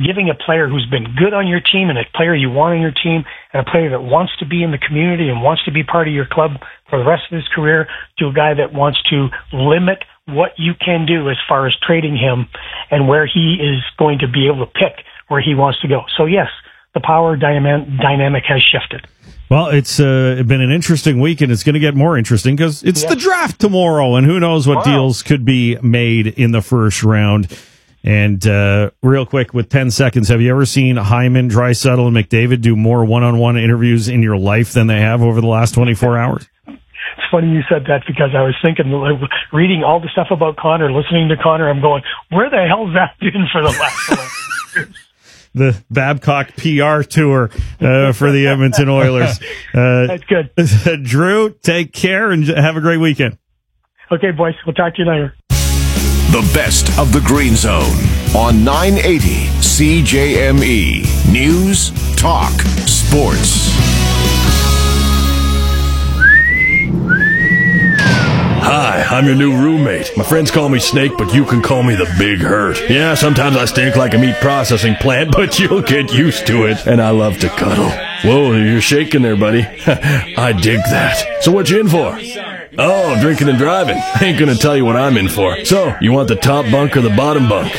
giving a player who's been good on your team and a player you want on your team and a player that wants to be in the community and wants to be part of your club for the rest of his career to a guy that wants to limit what you can do as far as trading him and where he is going to be able to pick where he wants to go. So yes, the power dynamic has shifted. Well, it's been an interesting week, and it's going to get more interesting because it's the draft tomorrow, and who knows what deals could be made in the first round. And real quick, with 10 seconds, have you ever seen Hyman, Draisaitl, and McDavid do more one-on-one interviews in your life than they have over the last 24 hours? It's funny you said that because I was thinking, reading all the stuff about Connor, listening to Connor, I'm going, where the hell's that been for the last 11 years? The Babcock PR tour for the Edmonton Oilers. That's good. Drew, take care and have a great weekend. Okay, boys. We'll talk to you later. The best of the Green Zone on 980 CJME. News, talk, sports. Hi, I'm your new roommate. My friends call me Snake, but you can call me the Big Hurt. Yeah, sometimes I stink like a meat processing plant, but you'll get used to it. And I love to cuddle. Whoa, you're shaking there, buddy. I dig that. So what you in for? Oh, drinking and driving. I ain't gonna tell you what I'm in for. So, you want the top bunk or the bottom bunk?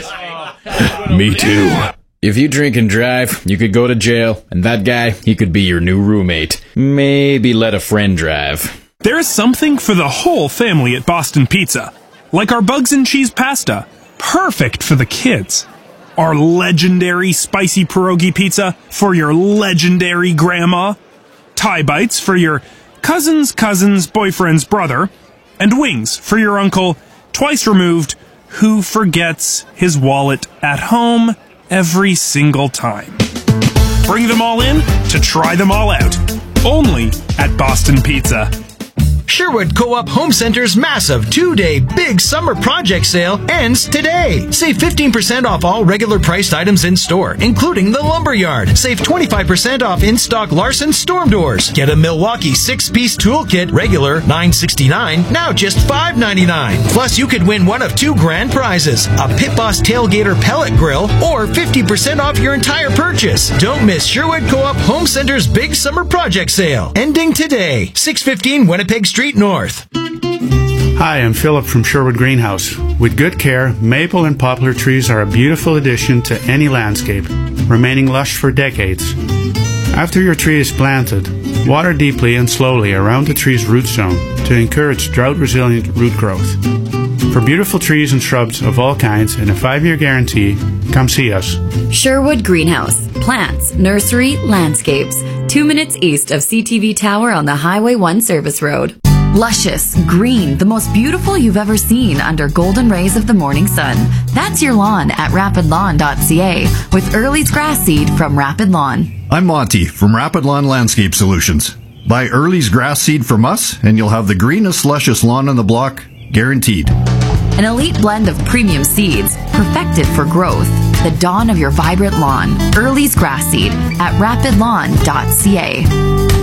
Me too. If you drink and drive, you could go to jail, and that guy, he could be your new roommate. Maybe let a friend drive. There's something for the whole family at Boston Pizza. Like our bugs and cheese pasta. Perfect for the kids. Our legendary spicy pierogi pizza for your legendary grandma. Thai bites for your cousin's boyfriend's brother. And wings for your uncle, twice removed, who forgets his wallet at home every single time. Bring them all in to try them all out. Only at Boston Pizza. Sherwood Co-op Home Center's massive 2-day big summer project sale ends today. Save 15% off all regular priced items in store, including the lumberyard. Save 25% off in-stock Larson storm doors. Get a Milwaukee 6-piece toolkit, regular $9.69, now just $5.99. Plus, you could win one of 2 grand prizes, a Pit Boss Tailgater pellet grill, or 50% off your entire purchase. Don't miss Sherwood Co-op Home Center's big summer project sale, ending today. 615 Winnipeg Street North. Hi, I'm Philip from Sherwood Greenhouse. With good care, maple and poplar trees are a beautiful addition to any landscape, remaining lush for decades. After your tree is planted, water deeply and slowly around the tree's root zone to encourage drought-resilient root growth. For beautiful trees and shrubs of all kinds and a 5-year guarantee, come see us. Sherwood Greenhouse. Plants, nursery, landscapes. 2 minutes east of CTV Tower on the Highway 1 service road. Luscious, green, the most beautiful you've ever seen under golden rays of the morning sun. That's your lawn at rapidlawn.ca with Early's grass seed from Rapid Lawn. I'm Monty from Rapid Lawn Landscape Solutions. Buy Early's grass seed from us and you'll have the greenest, luscious lawn on the block, guaranteed. An elite blend of premium seeds, perfected for growth. The dawn of your vibrant lawn. Early's grass seed at rapidlawn.ca.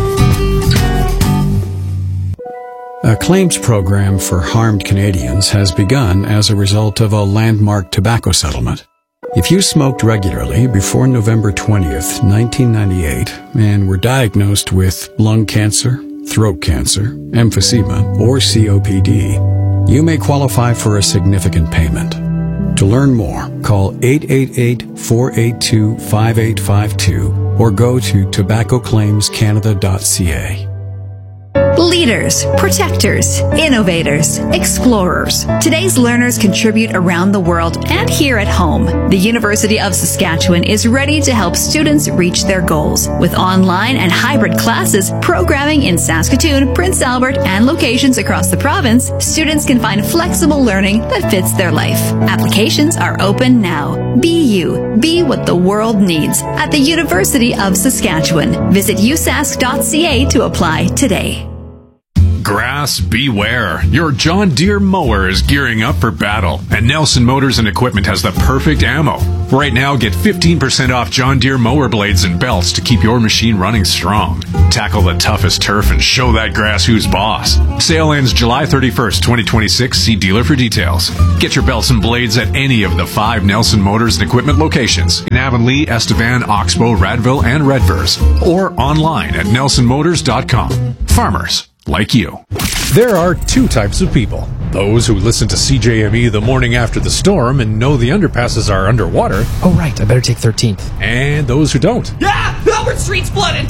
A claims program for harmed Canadians has begun as a result of a landmark tobacco settlement. If you smoked regularly before November 20th, 1998, and were diagnosed with lung cancer, throat cancer, emphysema, or COPD, you may qualify for a significant payment. To learn more, call 888-482-5852 or go to tobaccoclaimscanada.ca. Leaders, protectors, innovators, explorers. Today's learners contribute around the world and here at home. The University of Saskatchewan is ready to help students reach their goals. With online and hybrid classes, programming in Saskatoon, Prince Albert, and locations across the province, students can find flexible learning that fits their life. Applications are open now. Be you. Be what the world needs at the University of Saskatchewan. Visit usask.ca to apply today. grass, beware. Your John Deere mower is gearing up for battle, and Nelson Motors and Equipment has the perfect ammo. Right now, get 15% off John Deere mower blades and belts to keep your machine running strong. Tackle the toughest turf and show that grass who's boss. Sale ends July 31st, 2026. See dealer for details. Get your belts and blades at any of the 5 Nelson Motors and Equipment locations in Avonlea, Estevan, Oxbow, Radville, and Redvers, or online at nelsonmotors.com. Farmers like you. There are 2 types of people. Those who listen to CJME the morning after the storm and know the underpasses are underwater. Oh, right. I better take 13th. And those who don't. Yeah! Albert Street's flooded!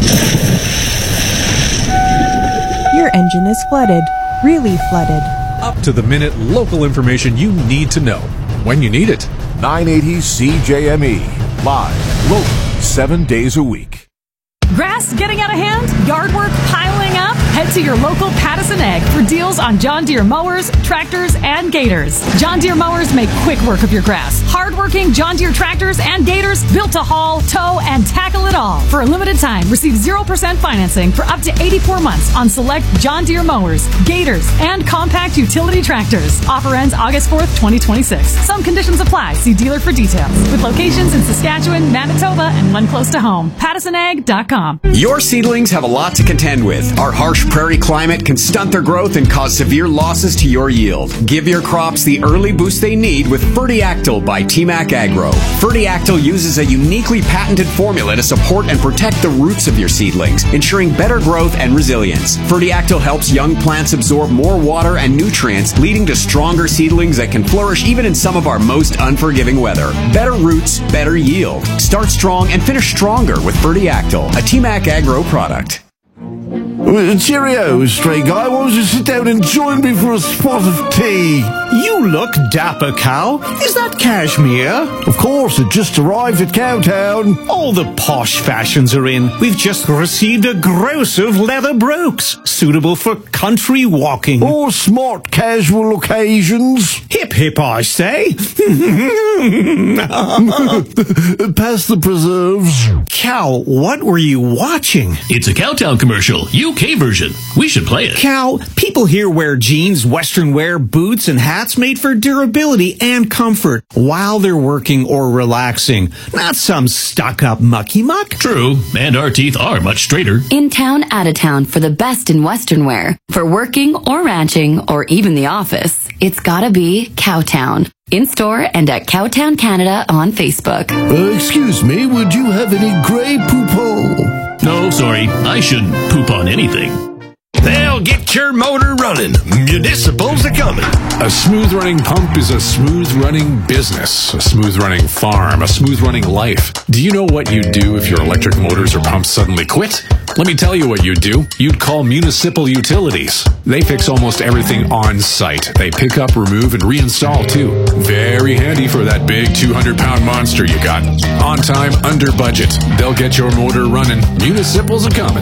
Your engine is flooded. Really flooded. Up to the minute local information you need to know when you need it. 980 CJME. Live, local, 7 days a week. Grass getting out of hand? Yard work piling up? Head to your local Pattison Ag for deals on John Deere mowers, tractors, and gators. John Deere mowers make quick work of your grass. Hard-working John Deere tractors and gators built to haul, tow, and tackle it all. For a limited time, receive 0% financing for up to 84 months on select John Deere mowers, gators, and compact utility tractors. Offer ends August 4th, 2026. Some conditions apply. See dealer for details. With locations in Saskatchewan, Manitoba, and one close to home. PattisonAg.com. Your seedlings have a lot to contend with. Our harsh prairie climate can stunt their growth and cause severe losses to your yield. Give your crops the early boost they need with Fertiactyl by TMAC Agro. Fertiactyl uses a uniquely patented formula to support and protect the roots of your seedlings, ensuring better growth and resilience. Fertiactyl helps young plants absorb more water and nutrients, leading to stronger seedlings that can flourish even in some of our most unforgiving weather. Better roots, better yield. Start strong and finish stronger with Fertiactyl, a TMAC Agro product. Cheerio, stray guy. Why don't you sit down and join me for a spot of tea? You look dapper, Cow. Is that cashmere? Of course, it just arrived at Cowtown. All the posh fashions are in. We've just received a gross of leather brooks, suitable for country walking. Or smart casual occasions. Hip hip, I say. Pass the preserves. Cow, what were you watching? It's a Cowtown commercial, UK version. We should play it. Cow, people here wear jeans, western wear, boots, and hats made for durability and comfort while they're working or relaxing. Not some stuck-up mucky muck. True, and our teeth are much straighter. In town, out of town for the best in western wear. For working or ranching or even the office, it's gotta be Cowtown. In store and at Cowtown Canada on Facebook. Excuse me, would you have any Grey Poupon? No, sorry. I shouldn't poop on anything. They'll get your motor running. Municipals are coming. A smooth running pump is a smooth running business, a smooth running farm, a smooth running life. Do you know what you'd do if your electric motors or pumps suddenly quit? Let me tell you what you'd do. You'd call Municipal Utilities. They fix almost everything on site. They pick up, remove, and reinstall too. Very handy for that big 200-pound monster you got. On time, under budget. They'll get your motor running. Municipals are coming.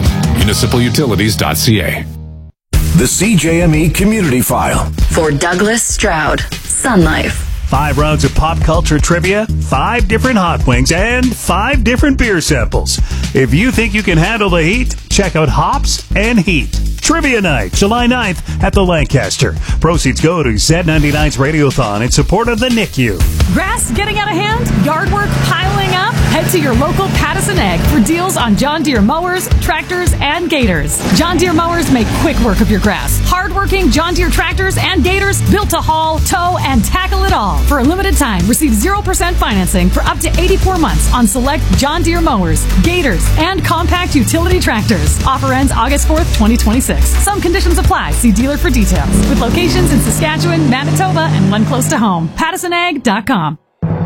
MunicipalUtilities.ca. The CJME Community File. For Douglas Stroud, Sun Life. 5 rounds of pop culture trivia, 5 different hot wings, and 5 different beer samples. If you think you can handle the heat, check out Hops and Heat. Trivia Night, July 9th at the Lancaster. Proceeds go to Z99's Radiothon in support of the NICU. Grass getting out of hand? Yard work piling up? Head to your local Pattison Ag for deals on John Deere mowers, tractors, and gators. John Deere mowers make quick work of your grass. Hard-working John Deere tractors and gators built to haul, tow, and tackle it all. For a limited time, receive 0% financing for up to 84 months on select John Deere mowers, gators, and compact utility tractors. Offer ends August 4th, 2026. Some conditions apply. See dealer for details. With locations in Saskatchewan, Manitoba, and one close to home. PattisonAg.com.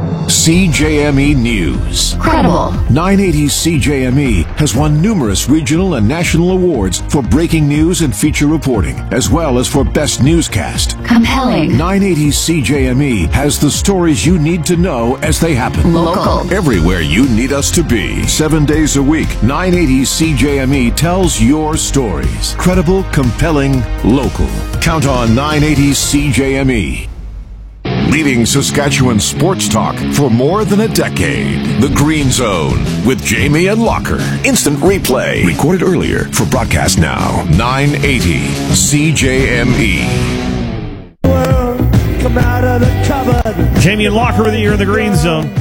CJME News. Credible. 980 CJME has won numerous regional and national awards for breaking news and feature reporting, as well as for best newscast. Compelling. 980 CJME has the stories you need to know as they happen. Local. Everywhere you need us to be. 7 days a week, 980 CJME tells your stories. Credible, compelling, local. Count on 980 CJME. leading Saskatchewan sports talk for more than a decade. The Green Zone with Jamie and Locker. Instant replay. Recorded earlier for broadcast now. 980 CJME. Come out of the cupboard. Jamie and Locker with you here in the Green Zone.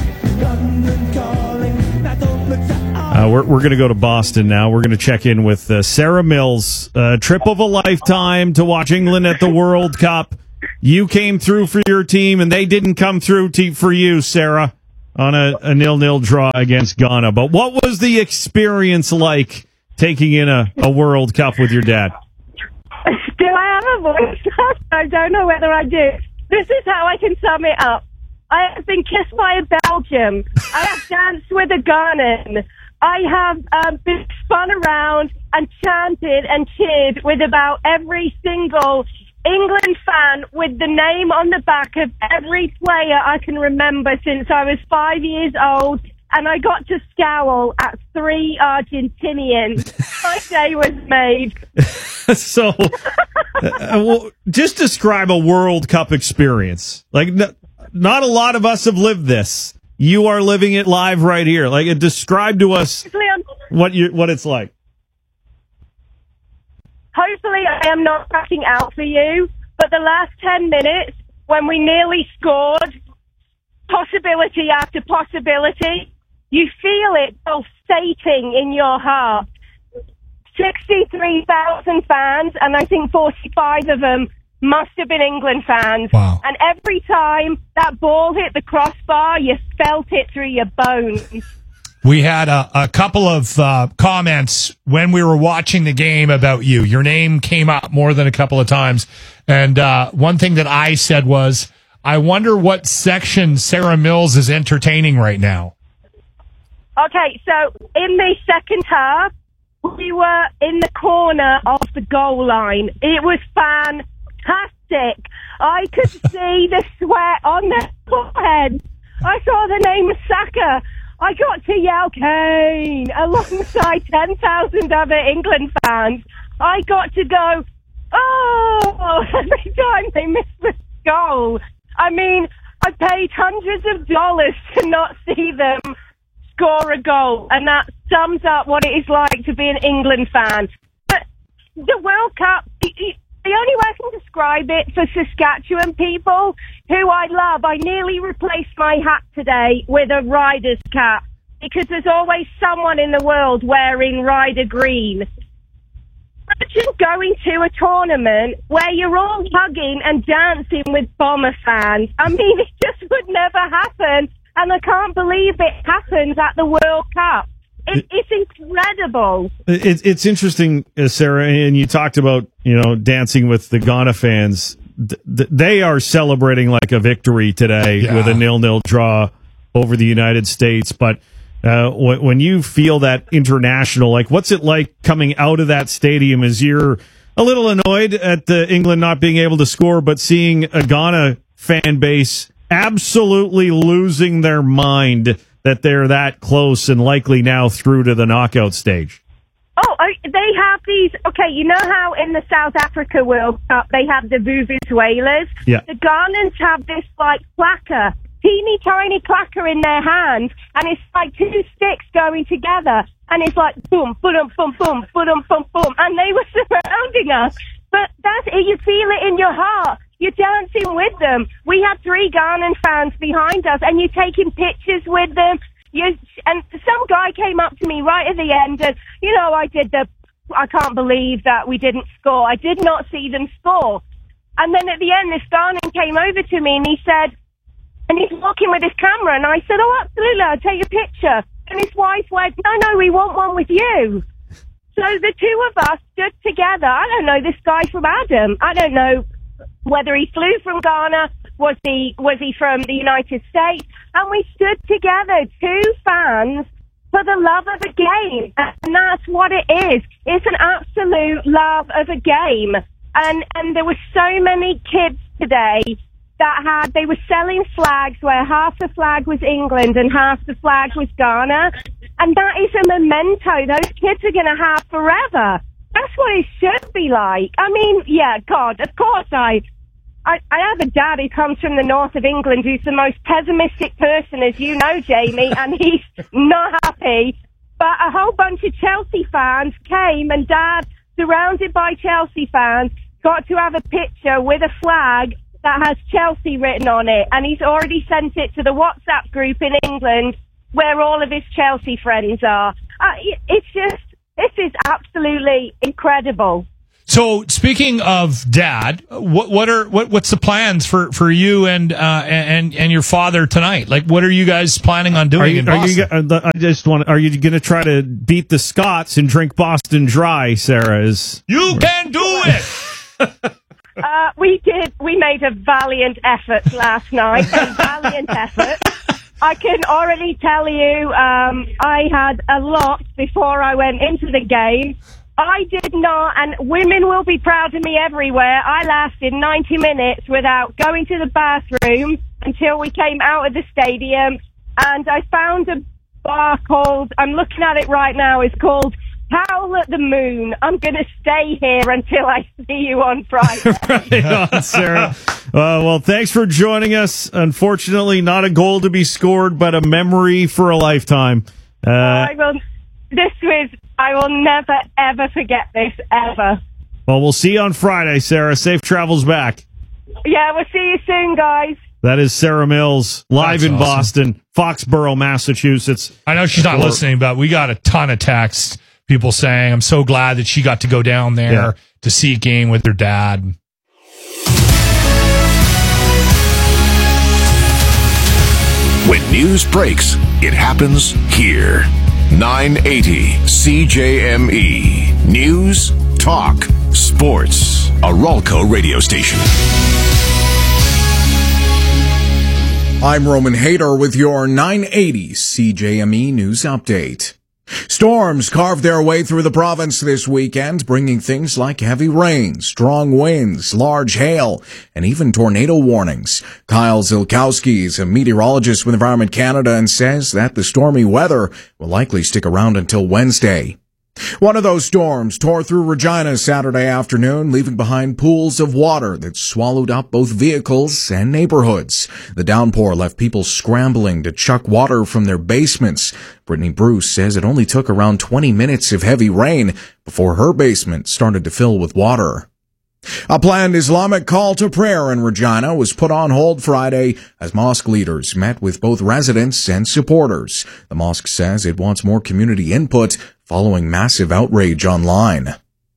We're going to go to Boston now. We're going to check in with Sarah Mills. Trip of a lifetime to watch England at the World Cup. You came through for your team, and they didn't come through for you, Sarah, on a 0-0 draw against Ghana. But what was the experience like taking in a World Cup with your dad? Do I have a voice? I don't know whether I do. This is how I can sum it up. I have been kissed by a Belgium. I have danced with a Ghanaian. I have been spun around and chanted and cheered with about every single England fan with the name on the back of every player I can remember since I was 5 years old, and I got to scowl at 3 Argentinians. My day was made. So, just describe a World Cup experience. Like, not a lot of us have lived this. You are living it live right here. Like, describe to us what it's like. Hopefully I am not cracking out for you, but the last 10 minutes when we nearly scored, possibility after possibility, you feel it pulsating in your heart. 63,000 fans, and I think 45 of them must have been England fans. Wow. And every time that ball hit the crossbar, you felt it through your bones. We had a couple of comments when we were watching the game about you. Your name came up more than a couple of times. And one thing that I said was, I wonder what section Sarah Mills is entertaining right now. Okay, so in the second half, we were in the corner of the goal line. It was fantastic. I could see the sweat on their forehead. I saw the name of Saka. I got to yell Kane alongside 10,000 other England fans. I got to go, oh, every time they missed the goal. I mean, I paid hundreds of dollars to not see them score a goal, and that sums up what it is like to be an England fan. But the World Cup, the only way I can describe it for Saskatchewan people, who I love, I nearly replaced my hat today with a Riders cap, because there's always someone in the world wearing Ryder green. Imagine going to a tournament where you're all hugging and dancing with Bomber fans. I mean, it just would never happen, and I can't believe it happens at the World Cup. It's incredible. It's interesting, Sarah, and you talked about, dancing with the Ghana fans. They are celebrating like a victory today with a 0-0 draw over the United States. But when you feel that international, like, what's it like coming out of that stadium as you're a little annoyed at England not being able to score, but seeing a Ghana fan base absolutely losing their mind that they're that close and likely now through to the knockout stage? Oh, they have these, okay, you know how in the South Africa World Cup they have the Vuvuzelas? Yeah. The Ghanaians have this, clacker, teeny tiny clacker in their hands, and it's like 2 sticks going together, and it's like boom, boom, boom, boom, boom, boom, boom, and they were surrounding us. But that's it, you feel it in your heart. You're dancing with them. We had 3 Ghanaian fans behind us, and you're taking pictures with them. And some guy came up to me right at the end, and, I can't believe that we didn't score. I did not see them score. And then at the end, this Ghanaian came over to me, and he said, and he's walking with his camera, and I said, oh, absolutely, I'll take a picture. And his wife went, no, we want one with you. So the 2 of us stood together. I don't know this guy from Adam. I don't know whether he flew from Ghana, was he from the United States, and we stood together, 2 fans, for the love of a game, and that's what it is. It's an absolute love of a game, and there were so many kids today that they were selling flags where half the flag was England and half the flag was Ghana, and that is a memento those kids are going to have forever. That's what it should be like. I mean, yeah, God, of course I I have a dad who comes from the north of England who's the most pessimistic person, as you know, Jamie, and he's not happy. But a whole bunch of Chelsea fans came, and Dad, surrounded by Chelsea fans, got to have a picture with a flag that has Chelsea written on it, and he's already sent it to the WhatsApp group in England where all of his Chelsea friends are. This is absolutely incredible. So, speaking of Dad, what's the plans for you and your father tonight? Like, what are you guys planning on doing in Boston? Are you going to try to beat the Scots and drink Boston Dry, Sarah? You can do it! We made a valiant effort last night. A valiant effort. I can already tell you, I had a lot before I went into the game. I did not, and women will be proud of me everywhere. I lasted 90 minutes without going to the bathroom until we came out of the stadium, and I found a bar called, I'm looking at it right now, it's called Howl at the Moon. I'm going to stay here until I see you on Friday. Right on, Sarah. Well, thanks for joining us. Unfortunately, not a goal to be scored, but a memory for a lifetime. I will never, ever forget this, ever. Well, we'll see you on Friday, Sarah. Safe travels back. Yeah, we'll see you soon, guys. That is Sarah Mills, live in Boston, Foxborough, Massachusetts. I know she's not listening, but we got a ton of texts, people saying, I'm so glad that she got to go down there to see a game with her dad. When news breaks, it happens here. 980 CJME. News, talk, sports. A Ralco radio station. I'm Roman Hader with your 980 CJME News Update. Storms carved their way through the province this weekend, bringing things like heavy rain, strong winds, large hail, and even tornado warnings. Kyle Zilkowski is a meteorologist with Environment Canada and says that the stormy weather will likely stick around until Wednesday. One of those storms tore through Regina Saturday afternoon, leaving behind pools of water that swallowed up both vehicles and neighborhoods. The downpour left people scrambling to chuck water from their basements. Brittany Bruce says it only took around 20 minutes of heavy rain before her basement started to fill with water. A planned Islamic call to prayer in Regina was put on hold Friday as mosque leaders met with both residents and supporters. The mosque says it wants more community input following massive outrage online.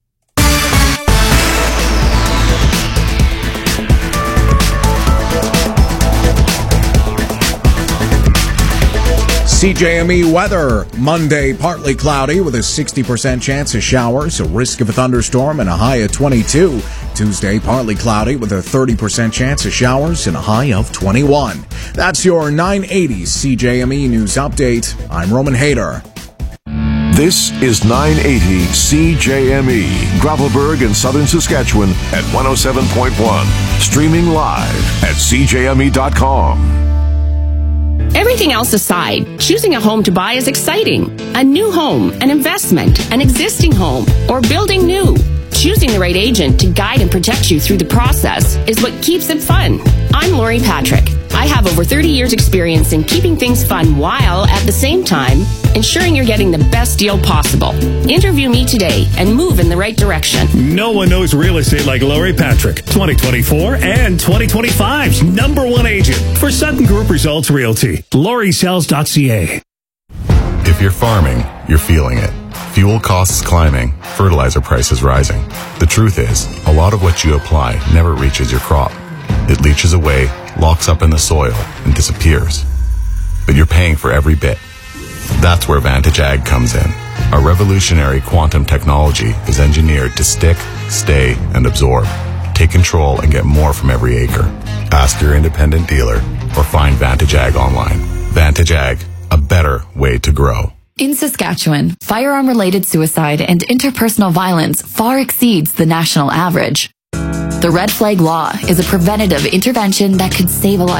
CJME weather. Monday, partly cloudy with a 60% chance of showers, a risk of a thunderstorm, and a high of 22. Tuesday, partly cloudy with a 30% chance of showers and a high of 21. That's your 980 CJME News Update. I'm Roman Hader. This is 980 CJME, Gravelburg in southern Saskatchewan at 107.1. Streaming live at CJME.com. Everything else aside, choosing a home to buy is exciting. A new home, an investment, an existing home, or building new. Choosing the right agent to guide and protect you through the process is what keeps it fun. I'm Lori Patrick. I have over 30 years experience in keeping things fun while, at the same time, ensuring you're getting the best deal possible. Interview me today and move in the right direction. No one knows real estate like Lori Patrick, 2024 and 2025's #1 agent for Sutton Group Results Realty. LoriSells.ca. If you're farming, you're feeling it. Fuel costs climbing, fertilizer prices rising. The truth is, a lot of what you apply never reaches your crop. It leaches away, locks up in the soil, and disappears. But you're paying for every bit. That's where Vantage Ag comes in. Our revolutionary quantum technology is engineered to stick, stay, and absorb. Take control and get more from every acre. Ask your independent dealer or find Vantage Ag online. Vantage Ag, a better way to grow. In Saskatchewan, firearm-related suicide and interpersonal violence far exceeds the national average. The Red Flag Law is a preventative intervention that could save a life.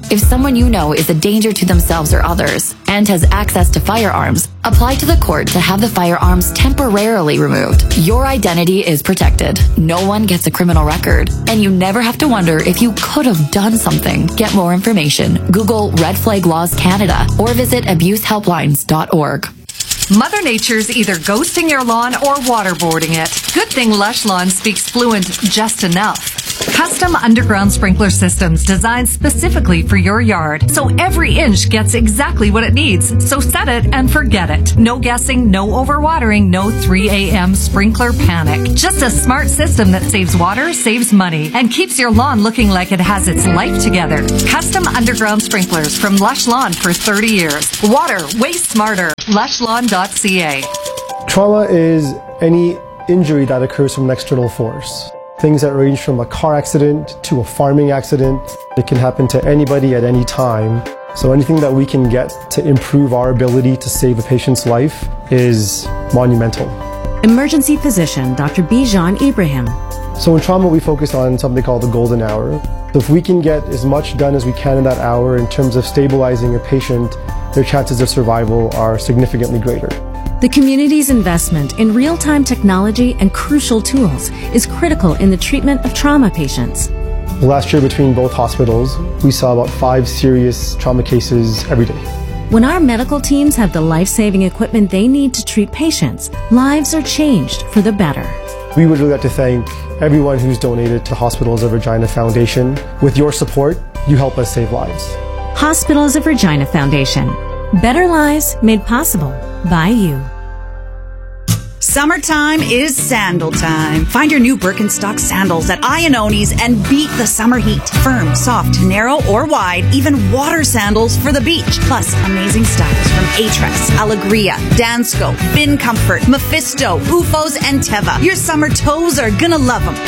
If someone you know is a danger to themselves or others and has access to firearms, apply to the court to have the firearms temporarily removed. Your identity is protected. No one gets a criminal record, and you never have to wonder if you could have done something. Get more information. Google Red Flag Laws Canada or visit abusehelplines.org. Mother Nature's either ghosting your lawn or waterboarding it. Good thing Lush Lawn speaks fluent just enough. Custom underground sprinkler systems designed specifically for your yard, so every inch gets exactly what it needs. So set it and forget it. No guessing, no overwatering, no 3 a.m. sprinkler panic. Just a smart system that saves water, saves money, and keeps your lawn looking like it has its life together. Custom underground sprinklers from Lush Lawn for 30 years. Water, way smarter. LushLawn.ca. Trauma is any injury that occurs from an external force. Things that range from a car accident to a farming accident. It can happen to anybody at any time. So anything that we can get to improve our ability to save a patient's life is monumental. Emergency physician Dr. Bijan Ibrahim. So in trauma, we focus on something called the golden hour. So if we can get as much done as we can in that hour in terms of stabilizing a patient, their chances of survival are significantly greater. The community's investment in real-time technology and crucial tools is critical in the treatment of trauma patients. Last year between both hospitals, we saw about 5 serious trauma cases every day. When our medical teams have the life-saving equipment they need to treat patients, lives are changed for the better. We would really like to thank everyone who's donated to Hospitals of Regina Foundation. With your support, you help us save lives. Hospitals of Regina Foundation. Better lives made possible by you. Summertime is sandal time. Find your new Birkenstock sandals at Iannoni's and beat the summer heat. Firm, soft, narrow, or wide, even water sandals for the beach. Plus, amazing styles from Aetrex, Alegria, Dansko, Bin Comfort, Mephisto, Ufos, and Teva. Your summer toes are gonna love them.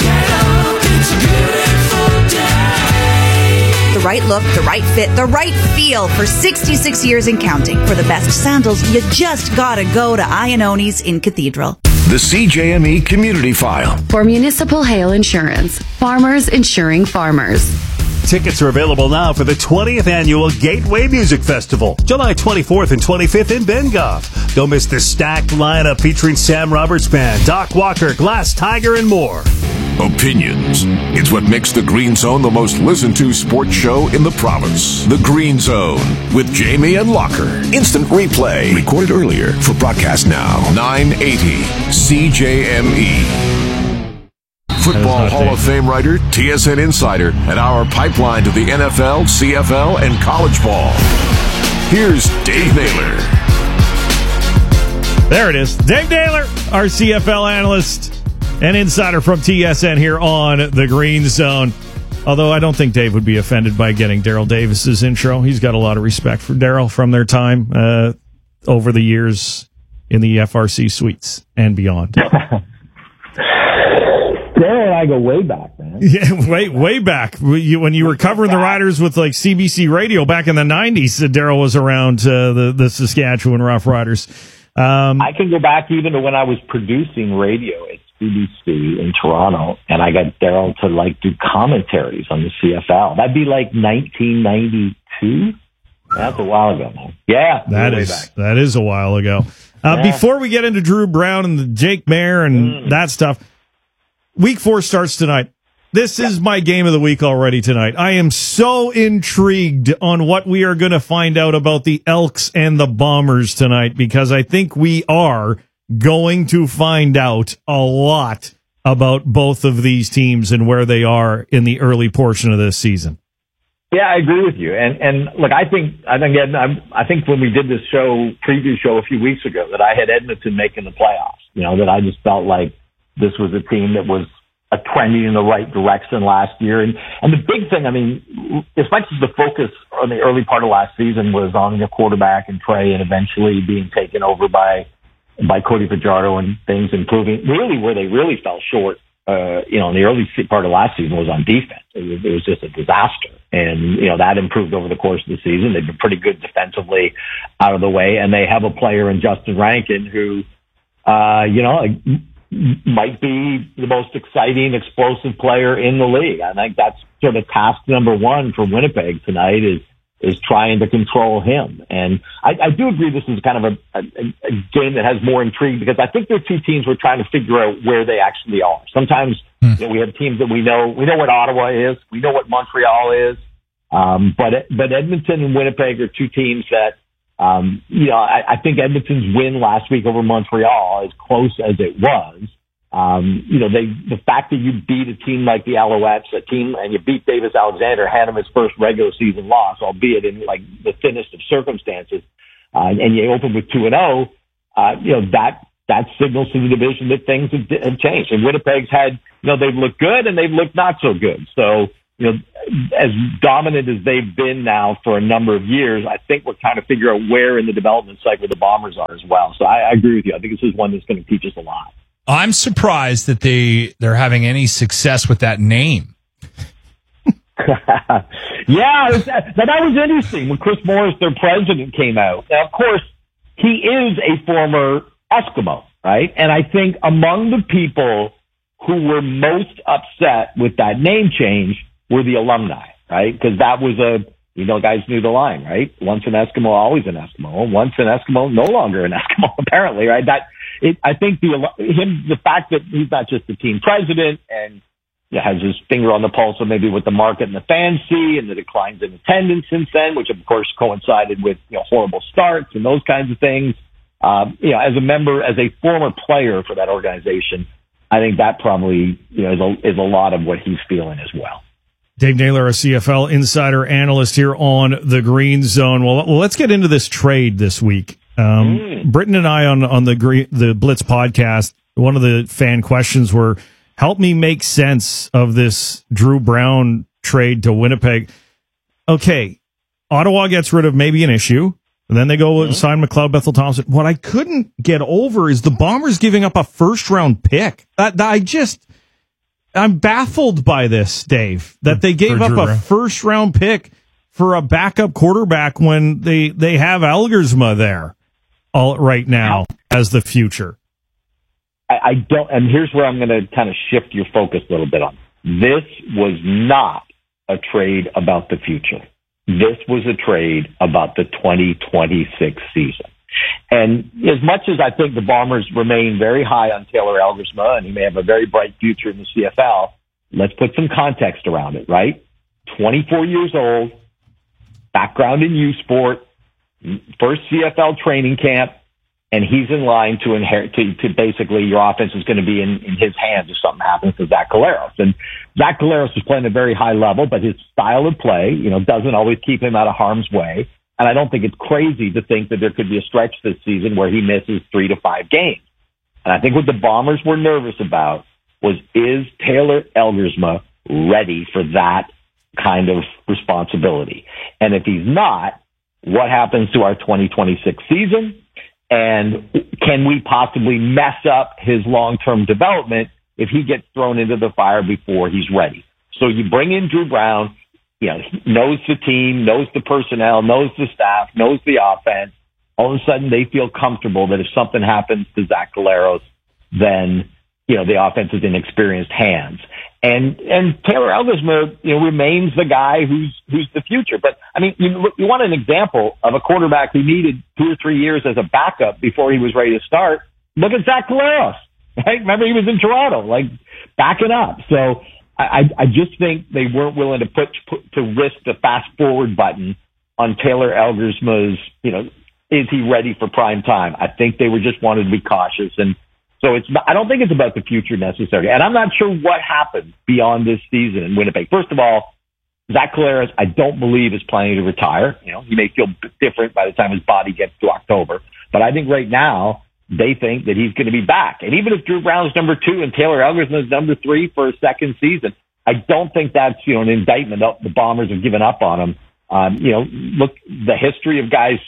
The right look, the right fit, the right feel for 66 years and counting. For the best sandals, you just gotta go to Iannoni's in Cathedral. The CJME Community File. For Municipal Hail Insurance, farmers insuring farmers. Tickets are available now for the 20th Annual Gateway Music Festival, July 24th and 25th in Bengoff. Don't miss the stacked lineup featuring Sam Roberts Band, Doc Walker, Glass Tiger, and more. Opinions. It's what makes The Green Zone the most listened to sports show in the province. The Green Zone with Jamie and Locker. Instant replay. Recorded earlier for broadcast now. 980 CJME. Football Hall of Fame writer, TSN insider, and our pipeline to the NFL, CFL, and college ball. Here's Dave Naylor. There it is. Dave Naylor, our CFL analyst and insider from TSN here on The Green Zone. Although I don't think Dave would be offended by getting Daryl Davis's intro. He's got a lot of respect for Daryl from their time over the years in the FRC suites and beyond. Daryl and I go way back, man. Yeah, way back. When you were covering the Riders with like CBC Radio back in the 90s, Daryl was around the Saskatchewan Roughriders. I can go back even to when I was producing radio at CBC in Toronto, and I got Daryl to like do commentaries on the CFL. That'd be like 1992. That's a while ago, man. Yeah, that is a while ago. Before we get into Drew Brown and the Jake Mayer and that stuff, Week 4 starts tonight. This is my game of the week already tonight. I am so intrigued on what we are going to find out about the Elks and the Bombers tonight, because I think we are going to find out a lot about both of these teams and where they are in the early portion of this season. Yeah, I agree with you. And look, I think when we did this preview show a few weeks ago, that I had Edmonton making the playoffs. You know, that I just felt like this was a team that was trending in the right direction last year. And the big thing, I mean, as much as the focus on the early part of last season was on the quarterback and Trey and eventually being taken over by Cody Fajardo and things improving, really where they really fell short, in the early part of last season was on defense. It was just a disaster. And, that improved over the course of the season. They've been pretty good defensively out of the way. And they have a player in Justin Rankin who, might be the most exciting, explosive player in the league. I think that's sort of task number one for Winnipeg tonight is trying to control him. And I do agree this is kind of a game that has more intrigue because I think there are two teams we're trying to figure out where they actually are. Sometimes we have teams that we know what Ottawa is, we know what Montreal is, but Edmonton and Winnipeg are two teams that I think Edmonton's win last week over Montreal, as close as it was, the fact that you beat a team like the Alouettes, and you beat Davis Alexander, had him his first regular season loss, albeit in like the thinnest of circumstances, and you open with 2-0, that signals to the division that things have changed. And Winnipeg's had, they've looked good and they've looked not so good. So, as dominant as they've been now for a number of years, I think we're trying to figure out where in the development cycle the Bombers are as well. So I agree with you. I think this is one that's going to teach us a lot. I'm surprised that they're having any success with that name. Yeah, that was interesting when Chris Morris, their president, came out. Now, of course, he is a former Eskimo, right? And I think among the people who were most upset with that name change were the alumni, right? Because that was guys knew the line, right? Once an Eskimo, always an Eskimo. Once an Eskimo, no longer an Eskimo, apparently, right? I think the fact that he's not just the team president and has his finger on the pulse of maybe what the market and the fans see and the declines in attendance since then, which of course coincided with, horrible starts and those kinds of things. As a member, as a former player for that organization, I think that probably, is a lot of what he's feeling as well. Dave Naylor, a CFL insider analyst here on the Green Zone. Well, let's get into this trade this week. Britton and I on the Blitz podcast, one of the fan questions were, help me make sense of this Drew Brown trade to Winnipeg. Okay, Ottawa gets rid of maybe an issue, and then they go and sign McLeod Bethel Thompson. What I couldn't get over is the Bombers giving up a first-round pick. I'm baffled by this, Dave, that they gave up a first-round pick for a backup quarterback when they have Elgersma there right now as the future. I don't, and here's where I'm going to kind of shift your focus a little bit on. This was not a trade about the future. This was a trade about the 2026 season. And as much as I think the Bombers remain very high on Taylor Elgersma, and he may have a very bright future in the CFL, let's put some context around it, right? 24 years old, background in U Sport, first CFL training camp, and he's in line to inherit, to basically your offense is going to be in his hands if something happens to Zach Collaros. And Zach Collaros is playing at a very high level, but his style of play, doesn't always keep him out of harm's way. And I don't think it's crazy to think that there could be a stretch this season where he misses 3 to 5 games. And I think what the Bombers were nervous about was, is Taylor Elgersma ready for that kind of responsibility? And if he's not, what happens to our 2026 season? And can we possibly mess up his long-term development if he gets thrown into the fire before he's ready? So you bring in Drew Brown, he knows the team, knows the personnel, knows the staff, knows the offense. All of a sudden they feel comfortable that if something happens to Zach Collaros, then, the offense is in experienced hands. And Taylor Elgersma, remains the guy who's the future. But I mean, you want an example of a quarterback who needed 2 or 3 years as a backup before he was ready to start. Look at Zach Collaros, right? Remember he was in Toronto, backing up. So I just think they weren't willing to risk the fast forward button on Taylor Elgersma's, is he ready for prime time? I think they just wanted to be cautious. And so I don't think it's about the future necessarily. And I'm not sure what happens beyond this season in Winnipeg. First of all, Zach Collaros, I don't believe is planning to retire. He may feel different by the time his body gets to October, but I think right now they think that he's going to be back. And even if Drew Brown's number 2 and Taylor Elgersma is number 3 for a second season, I don't think that's, an indictment of the Bombers have given up on him. Look, the history of guys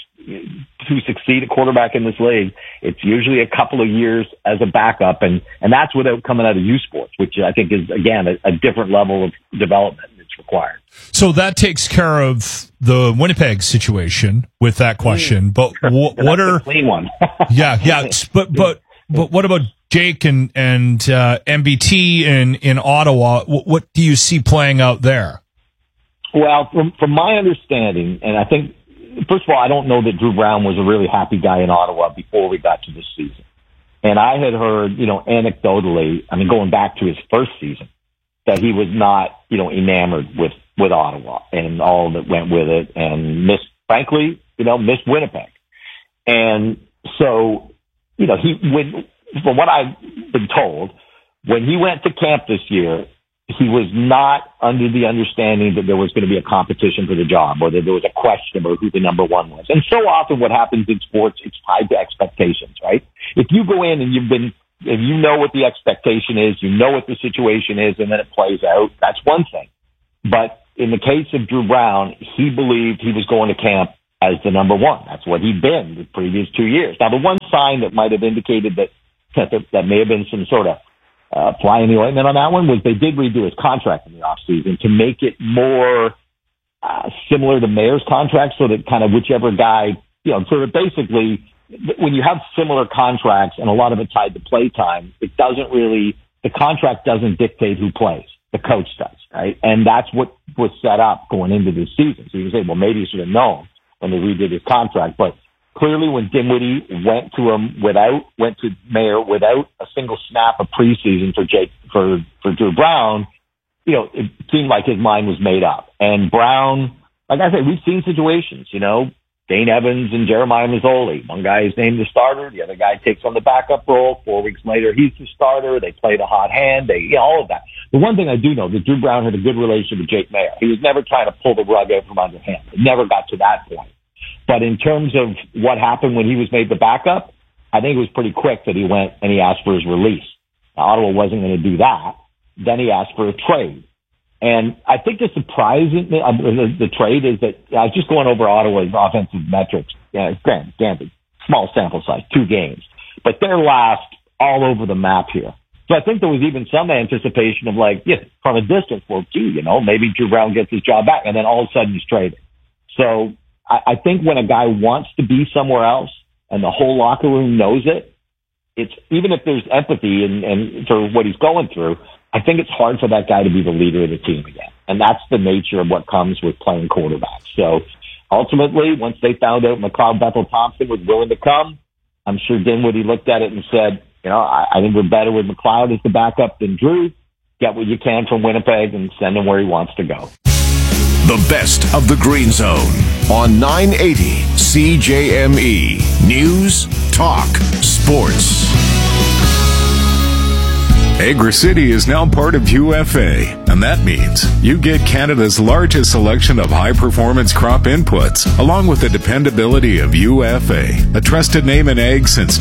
who succeed at quarterback in this league, it's usually a couple of years as a backup, and that's without coming out of U Sports, which I think is, again, a different level of development that's required. So that takes care of the Winnipeg situation with that question. But what are a clean one? yeah. But what about Jake and MBT in Ottawa. What do you see playing out there? Well, from my understanding, and I think, first of all, I don't know that Drew Brown was a really happy guy in Ottawa before we got to this season. And I had heard, anecdotally, going back to his first season, that he was not, enamored with Ottawa and all that went with it, and missed Winnipeg. And so, from what I've been told, when he went to camp this year, he was not under the understanding that there was going to be a competition for the job, or that there was a question about who the number one was. And so often what happens in sports, it's tied to expectations, right? If you go in and if you know what the expectation is, you know what the situation is, and then it plays out, that's one thing. But in the case of Drew Brown, he believed he was going to camp as the number one. That's what he'd been the previous 2 years. Now, the one sign that might have indicated that may have been some sort of fly in the ointment on that one was they did redo his contract in the offseason to make it more similar to Mayer's contract, so that kind of whichever guy, sort of basically when you have similar contracts and a lot of it tied to play time, the contract doesn't dictate who plays. The coach does, right? And that's what was set up going into this season. So you can say, well, maybe he should have known when they redid his contract, but clearly when Dinwiddie went to Mayer without a single snap of preseason for Drew Brown, it seemed like his mind was made up. And Brown, like I said, we've seen situations, Dane Evans and Jeremiah Mazzoli. One guy is named the starter, the other guy takes on the backup role. 4 weeks later, he's the starter. They played a hot hand. All of that. The one thing I do know that Drew Brown had a good relationship with Jake Mayer. He was never trying to pull the rug out from under him. It never got to that point. But in terms of what happened when he was made the backup, I think it was pretty quick that he went and he asked for his release. Now, Ottawa wasn't going to do that. Then he asked for a trade. And I think the surprising the trade is that I was just going over Ottawa's offensive metrics. Granted, small sample size, 2 games, but they're last all over the map here. So I think there was even some anticipation of from a distance, maybe Drew Brown gets his job back, and then all of a sudden he's traded. So I think when a guy wants to be somewhere else and the whole locker room knows it, it's even if there's empathy and for what he's going through, I think it's hard for that guy to be the leader of the team again. And that's the nature of what comes with playing quarterback. So ultimately, once they found out McLeod Bethel-Thompson was willing to come, I'm sure Dinwiddie looked at it and said, I think we're better with McLeod as the backup than Drew. Get what you can from Winnipeg and send him where he wants to go. The best of the Green Zone on 980 CJME. News, talk, sports. Agri-City is now part of UFA, and that means you get Canada's largest selection of high-performance crop inputs, along with the dependability of UFA, a trusted name in ag since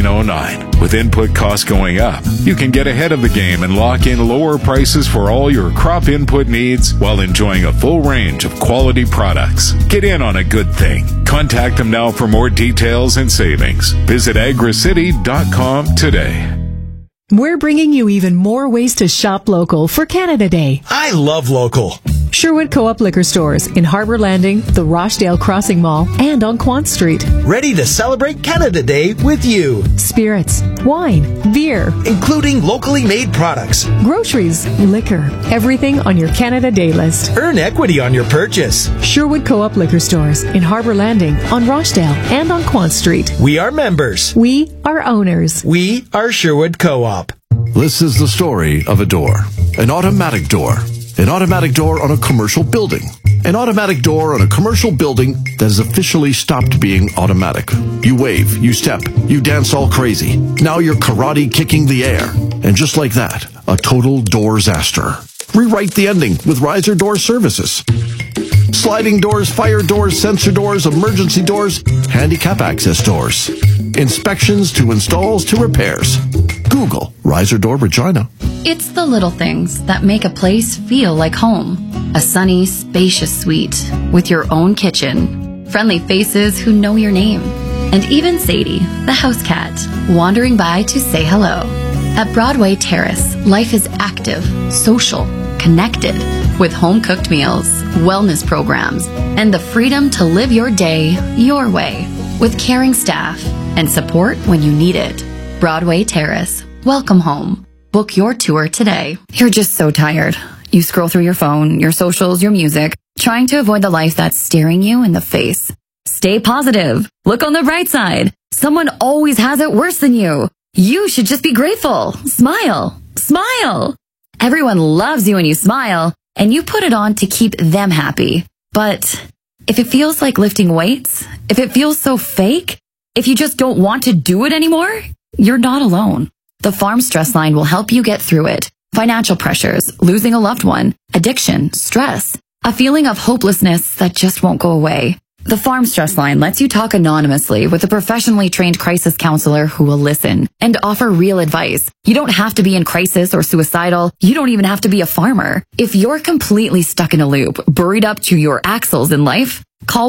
1909. With input costs going up, you can get ahead of the game and lock in lower prices for all your crop input needs while enjoying a full range of quality products. Get in on a good thing. Contact them now for more details and savings. Visit agricity.com today. We're bringing you even more ways to shop local for Canada Day. I love local. Sherwood Co-op Liquor Stores in Harbour Landing, the Rochdale Crossing Mall, and on Quant Street. Ready to celebrate Canada Day with you. Spirits, wine, beer, including locally made products, groceries, liquor, everything on your Canada Day list. Earn equity on your purchase. Sherwood Co-op Liquor Stores in Harbour Landing, on Rochdale, and on Quant Street. We are members. We are owners. We are Sherwood Co-op. This is the story of a door. An automatic door. An automatic door on a commercial building. An automatic door on a commercial building that has officially stopped being automatic. You wave, you step, you dance all crazy. Now you're karate kicking the air. And just like that, a total door-zaster. Rewrite the ending with Riser Door Services. Sliding doors, fire doors, sensor doors, emergency doors, handicap access doors. Inspections to installs to repairs. Google Riser Door Regina. It's the little things that make a place feel like home. A sunny, spacious suite with your own kitchen. Friendly faces who know your name. And even Sadie, the house cat, wandering by to say hello. At Broadway Terrace, life is active, social, connected, with home-cooked meals, wellness programs, and the freedom to live your day your way, with caring staff and support when you need it. Broadway Terrace, welcome home. Book your tour today. You're just so tired. You scroll through your phone, your socials, your music, trying to avoid the life that's staring you in the face. Stay positive. Look on the bright side. Someone always has it worse than you. You should just be grateful. Smile. Smile. Everyone loves you when you smile, and you put it on to keep them happy. But if it feels like lifting weights, if it feels so fake, if you just don't want to do it anymore, you're not alone. The Farm Stress Line will help you get through it. Financial pressures, losing a loved one, addiction, stress, a feeling of hopelessness that just won't go away. The Farm Stress Line lets you talk anonymously with a professionally trained crisis counselor who will listen and offer real advice. You don't have to be in crisis or suicidal. You don't even have to be a farmer. If you're completely stuck in a loop, buried up to your axles in life, call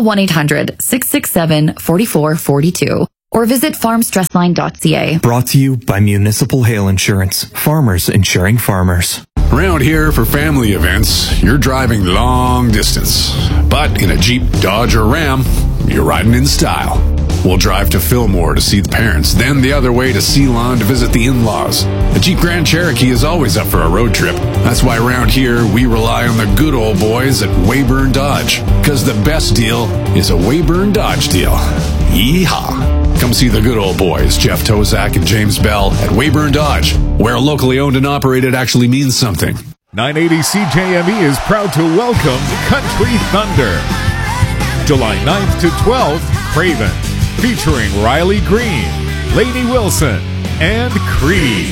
1-800-667-4442 or visit farmstressline.ca. Brought to you by Municipal Hail Insurance. Farmers insuring farmers. Around here for family events, you're driving long distance. But in a Jeep, Dodge, or Ram, you're riding in style. We'll drive to Fillmore to see the parents, then the other way to Ceylon to visit the in-laws. The Jeep Grand Cherokee is always up for a road trip. That's why around here, we rely on the good old boys at Weyburn Dodge. Because the best deal is a Weyburn Dodge deal. Yeehaw! Come see the good old boys, Jeff Tozak and James Bell at Weyburn Dodge, where locally owned and operated actually means something. 980 CJME is proud to welcome Country Thunder. July 9th to 12th, Craven, featuring Riley Green, Lady Wilson, and Creed.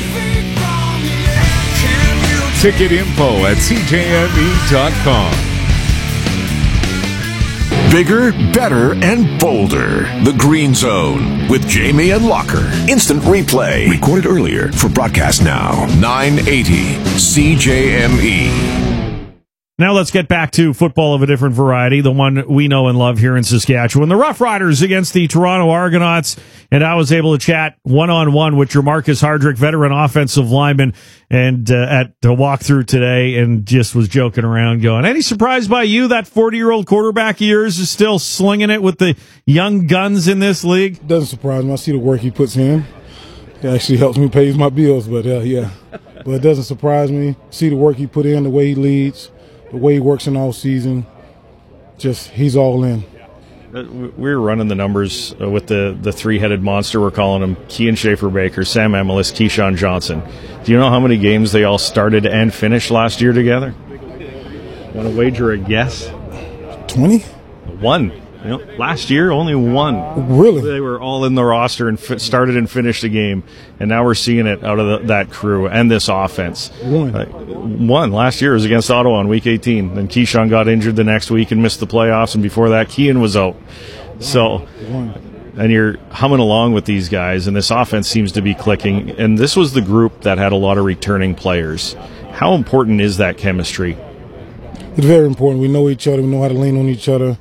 Ticket info at CJME.com. Bigger, better, and bolder. The Green Zone with Jamie and Locker. Instant replay. Recorded earlier for broadcast now. 980 CJME. Now let's get back to football of a different variety, the one we know and love here in Saskatchewan. The Rough Riders against the Toronto Argonauts, and I was able to chat one-on-one with Jermarcus Hardrick, veteran offensive lineman, and at the walkthrough today, and just was joking around going, any surprise by you that 40-year-old quarterback of yours is still slinging it with the young guns in this league? Doesn't surprise me. I see the work he puts in. It actually helps me pay my bills, but yeah. But it doesn't surprise me. See the work he put in, the way he leads, the way he works in all season, just he's all in. We're running the numbers with the three-headed monster, we're calling him, Kean Schaefer-Baker, Sam Emelis, Keyshawn Johnson. Do you know how many games they all started and finished last year together? Want to wager a guess? 20? One. You know, last year, only one. Really? They were all in the roster and started and finished a game, and now we're seeing it out of that crew and this offense. One. Last year was against Ottawa on Week 18. Then Keyshawn got injured the next week and missed the playoffs, and before that, Kean was out. So, and you're humming along with these guys, and this offense seems to be clicking. And this was the group that had a lot of returning players. How important is that chemistry? It's very important. We know each other. We know how to lean on each other.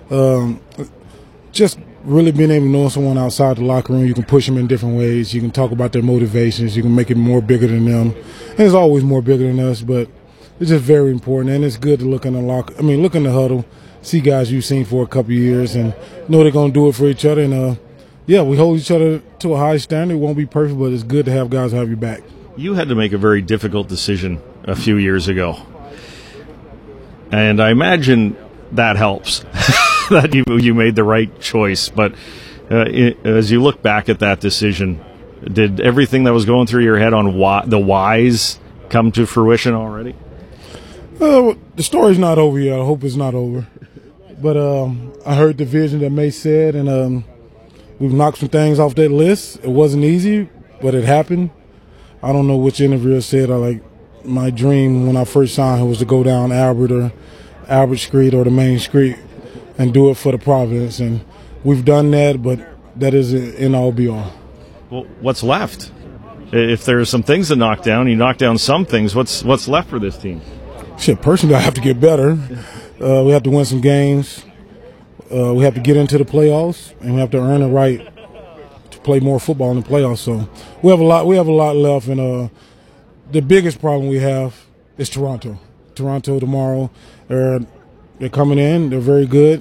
Just really being able to know someone outside the locker room, you can push them in different ways. You can talk about their motivations. You can make it more bigger than them. And it's always more bigger than us, but it's just very important. And it's good to look in the look in the huddle, see guys you've seen for a couple of years, and know they're going to do it for each other. And we hold each other to a high standard. It won't be perfect, but it's good to have guys have your back. You had to make a very difficult decision a few years ago, and I imagine that helps. That you made the right choice, but as you look back at that decision, did everything that was going through your head on the whys come to fruition already? The story's not over yet. I hope it's not over. But I heard the vision that May said, and we've knocked some things off that list. It wasn't easy, but it happened. I don't know which interviewer said my dream when I first signed was to go down Albert Street or the main street and do it for the Providence, and we've done that, but that isn't in all be all. Well, what's left? If there's some things to knock down, you knock down some things. What's left for this team? Personally, I have to get better. We have to win some games. We have to get into the playoffs, and we have to earn the right to play more football in the playoffs. So we have a lot. We have a lot left, and the biggest problem we have is Toronto. Toronto tomorrow. They're coming in. They're very good,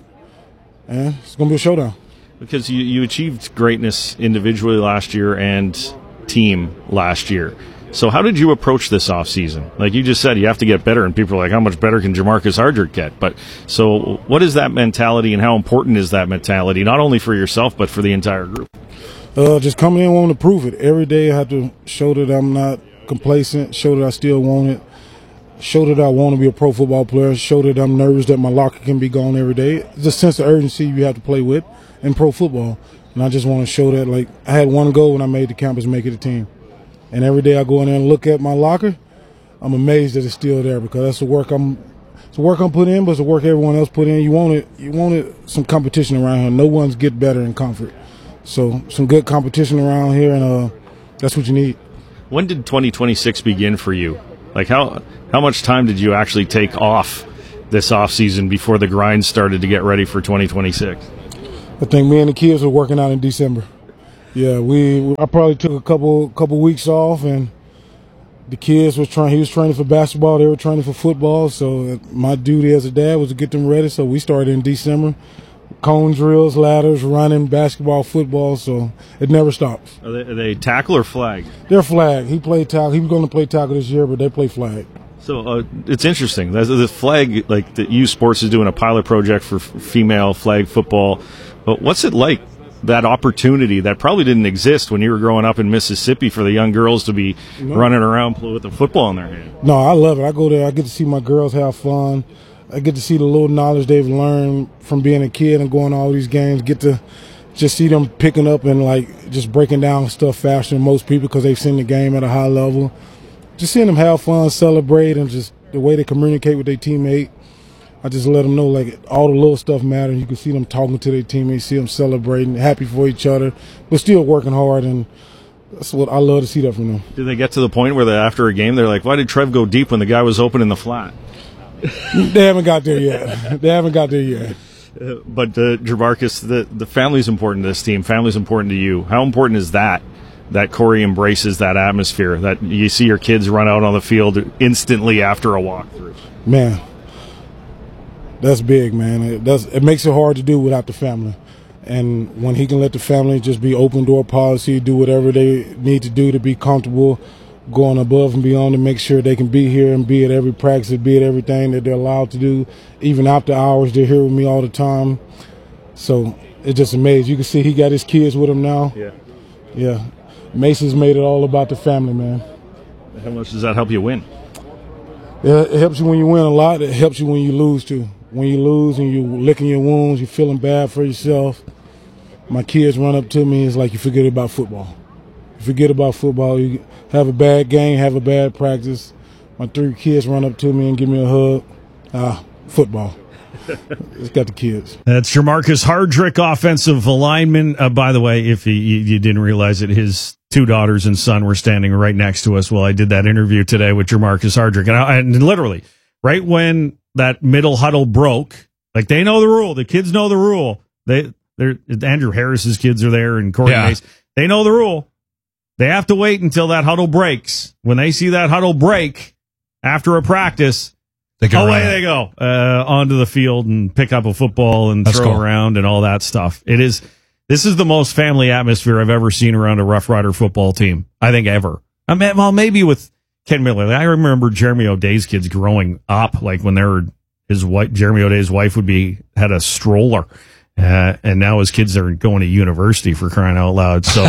and it's going to be a showdown. Because you achieved greatness individually last year, and team last year. So how did you approach this offseason? Like you just said, you have to get better, and people are like, how much better can Jamarcus Hardrick get? But so what is that mentality, and how important is that mentality, not only for yourself, but for the entire group? Just coming in wanting to prove it. Every day I have to show that I'm not complacent, show that I still want it, show that I want to be a pro football player, show that I'm nervous that my locker can be gone every day. It's a sense of urgency you have to play with in pro football. And I just want to show that, like, I had one goal when I made the campus, make it a team. And every day I go in there and look at my locker, I'm amazed that it's still there, because that's the work I'm putting in, but it's the work everyone else put in. You wanted some competition around here. No one's get better in comfort. So some good competition around here, and that's what you need. When did 2026 begin for you? Like how much time did you actually take off this offseason before the grind started to get ready for 2026? I think me and the kids were working out in December. Yeah, I probably took a couple weeks off, and the kids was he was training for basketball, they were training for football, so my duty as a dad was to get them ready. So we started in December. Cone drills, ladders, running, basketball, football, so it never stops. Are they tackle or flag? They're flag. He played tackle. He was going to play tackle this year, but they play flag. So it's interesting. The flag, like the U Sports is doing a pilot project for female flag football. But what's it like, that opportunity that probably didn't exist when you were growing up in Mississippi, for the young girls to be running around with a football in their hand? No, I love it. I go there. I get to see my girls have fun. I get to see the little knowledge they've learned from being a kid and going to all these games. Get to just see them picking up and like just breaking down stuff faster than most people because they've seen the game at a high level. Just seeing them have fun, celebrate, and just the way they communicate with their teammate. I just let them know like all the little stuff matters. You can see them talking to their teammates, see them celebrating, happy for each other, but still working hard, and that's what I love to see that from them. Do they get to the point where after a game they're like, why did Trev go deep when the guy was open in the flat? They haven't got there yet. But Jamarcus, the family's important to this team. Family's important to you. How important is that Corey embraces that atmosphere, that you see your kids run out on the field instantly after a walkthrough? Man, that's big, man. It makes it hard to do without the family. And when he can let the family just be open door policy, do whatever they need to do to be comfortable, going above and beyond to make sure they can be here and be at every practice, be at everything that they're allowed to do. Even after hours, they're here with me all the time. So it's just amazing. You can see he got his kids with him now. Yeah. Mason's made it all about the family, man. How much does that help you win? It helps you when you win a lot. It helps you when you lose, too. When you lose and you're licking your wounds, you're feeling bad for yourself. My kids run up to me, it's like you forget about football. You forget about football, you have a bad game, have a bad practice. My 3 kids run up to me and give me a hug. Football. It's got the kids. That's Jamarcus Hardrick, offensive lineman. By the way, if you didn't realize it, his 2 daughters and son were standing right next to us while I did that interview today with Jamarcus Hardrick. And literally, right when that middle huddle broke, like they know the rule. The kids know the rule. They're Andrew Harris's kids are there and Corey Mace. They know the rule. They have to wait until that huddle breaks. When they see that huddle break after a practice, away they go onto the field and pick up a football and throw around and all that stuff. This is the most family atmosphere I've ever seen around a Rough Rider football team. I think ever. Well, maybe with Ken Miller. I remember Jeremy O'Day's kids growing up, like when Jeremy O'Day's wife had a stroller, and now his kids are going to university, for crying out loud. So,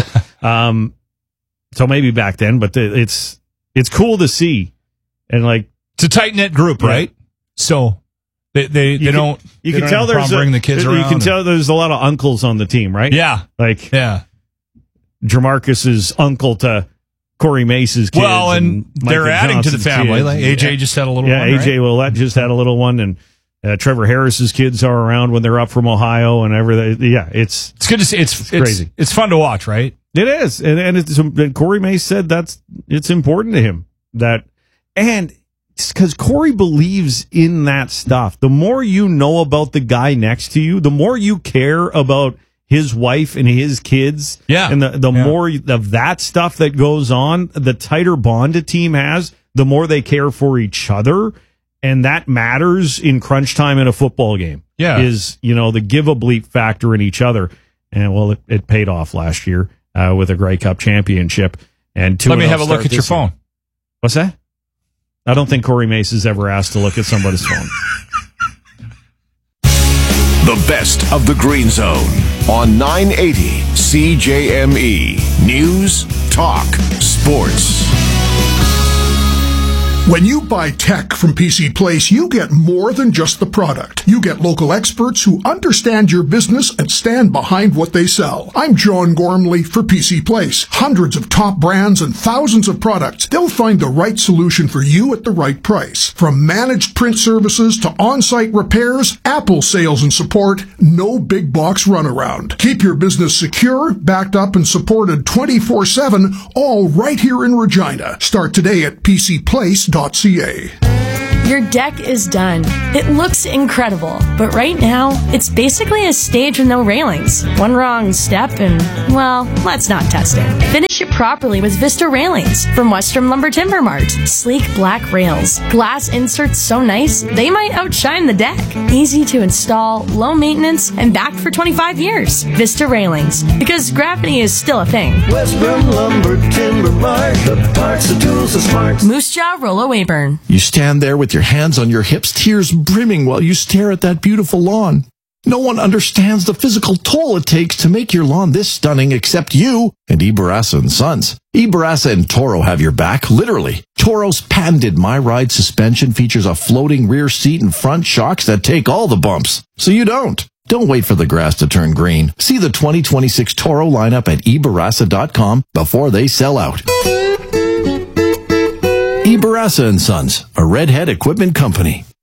so maybe back then, but it's cool to see, and like it's a tight knit group, right? So they don't. You can tell bring the kids around. You can tell there's a lot of uncles on the team, right? Yeah, Jamarcus's uncle to Corey Mace's kids. Well, and they're adding to the family. Like AJ just had a little one. Yeah, AJ Willett just had a little one, and Trevor Harris's kids are around when they're up from Ohio and everything. Yeah, it's good to see. It's crazy. It's fun to watch, right? It is, and Corey Mace said it's important to him and because Corey believes in that stuff. The more you know about the guy next to you, the more you care about his wife and his kids. Yeah. And the more of that stuff that goes on, the tighter bond a team has, the more they care for each other. And that matters in crunch time in a football game. Yeah. Is, the give a bleep factor in each other. And well, it paid off last year with a Grey Cup championship. And Let me have a look at your phone. What's that? I don't think Corey Mace has ever asked to look at somebody's phone. The best of the Green Zone on 980 CJME. News, talk, sports. When you buy tech from PC Place, you get more than just the product. You get local experts who understand your business and stand behind what they sell. I'm John Gormley for PC Place. Hundreds of top brands and thousands of products. They'll find the right solution for you at the right price. From managed print services to on-site repairs, Apple sales and support, no big box runaround. Keep your business secure, backed up and supported 24/7, all right here in Regina. Start today at PCPlace.ca. Your deck is done. It looks incredible, but right now, it's basically a stage with no railings. One wrong step and, well, let's not test it. Finish it properly with Vista Railings from Western Lumber Timber Mart. Sleek black rails. Glass inserts so nice, they might outshine the deck. Easy to install, low maintenance, and backed for 25 years. Vista Railings, because gravity is still a thing. Western Lumber Timber Mart, the parts, the tools, the smarts. Moose Jaw Rollo Weyburn. You stand there with your hands on your hips, tears brimming while you stare at that beautiful lawn. No one understands the physical toll it takes to make your lawn this stunning except you and Ibarasa & Sons. Ibarasa and Toro have your back, literally. Toro's patented My Ride suspension features a floating rear seat and front shocks that take all the bumps, so you don't. Don't wait for the grass to turn green. See the 2026 Toro lineup at Ibarasa.com before they sell out. Ibarasa & Sons, a Redhead equipment company.